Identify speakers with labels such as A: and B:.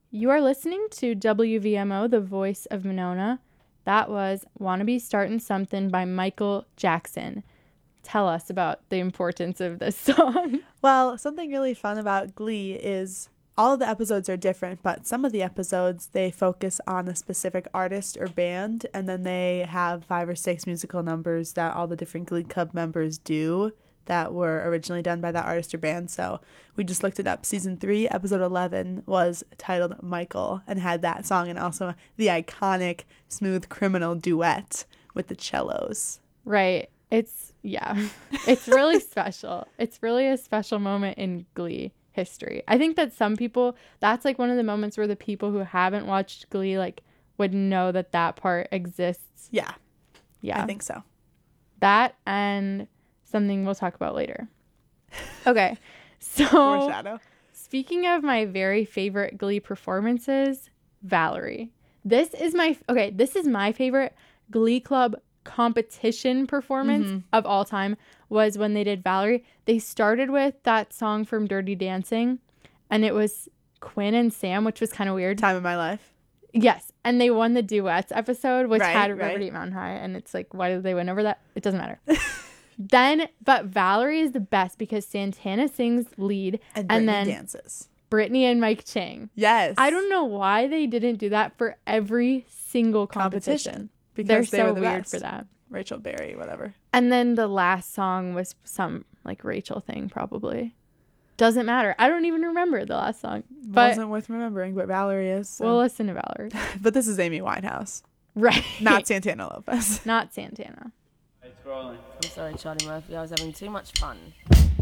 A: You are listening to WVMO, the voice of Monona. That was Wanna Be Startin' Something by Michael Jackson. Tell us about the importance of this song.
B: Well, something really fun about Glee is all of the episodes are different, but some of the episodes, they focus on a specific artist or band, and then they have 5 or 6 musical numbers that all the different Glee Club members do that were originally done by that artist or band. So we just looked it up. Season 3, episode 11 was titled Michael and had that song and also the iconic Smooth Criminal duet with the cellos.
A: Right. It's really special. It's really a special moment in Glee history. I think that some people, that's like one of the moments where the people who haven't watched Glee like would know that part exists.
B: Yeah.
A: Yeah.
B: I think so.
A: That and something we'll talk about later. Okay. So
B: Foreshadow.
A: Speaking of my very favorite Glee performances, Valerie. This is my favorite Glee Club competition performance of all time was when they did Valerie. They started with that song from Dirty Dancing, and it was Quinn and Sam, which was kind of weird.
B: Time of My Life.
A: Yes, and they won the duets episode, which had
B: right.
A: River Deep Mountain High, and it's like, why did they win over that? It doesn't matter. But Valerie is the best because Santana sings lead, and then
B: dances.
A: Brittany and Mike Chang.
B: Yes.
A: I don't know why they didn't do that for every single competition.
B: Because
A: They're so
B: the
A: weird
B: best.
A: for that.
B: Rachel Berry, whatever.
A: And then the last song was some like Rachel thing, probably. Doesn't matter. I don't even remember the last song. But
B: wasn't worth remembering, but Valerie is. So.
A: We'll listen to Valerie.
B: But this is Amy Winehouse.
A: Right.
B: Not Santana Lopez.
A: Not Santana.
C: It's rolling.
D: I'm sorry, Charlie Murphy. I was having too much fun.